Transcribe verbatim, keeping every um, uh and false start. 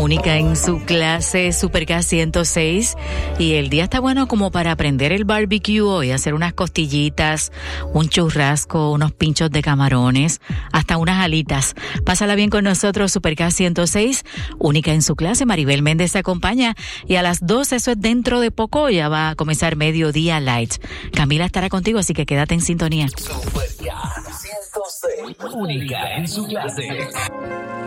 única en su clase, Super K ciento seis, y el día está bueno como para prender el barbecue hoy, hacer unas costillitas, un churrasco, unos pinchos de camarones, hasta unas alitas. Pásala bien con nosotros, Super K ciento seis, única en su clase. Maribel Méndez se acompaña, y a las dos, eso es dentro de poco, ya va a comenzar Mediodía Light. Camila estará contigo, así que quédate en sintonía. Super K ciento seis, única en su clase.